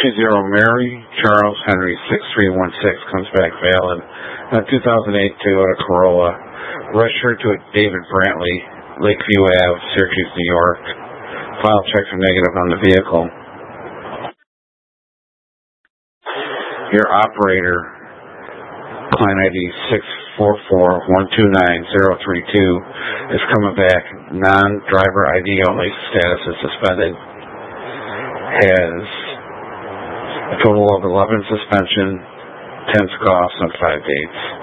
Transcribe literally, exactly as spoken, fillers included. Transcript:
two zero Mary Charles Henry six three one six comes back valid. Uh, two thousand eight Toyota Corolla, registered to David Brantley, Lakeview Avenue, Syracuse, New York. File checks are negative on the vehicle. Your operator, client I D six four four one two nine zero three two, is coming back non-driver I D only, status is suspended. Has a total of eleven suspension, ten costs, and five dates.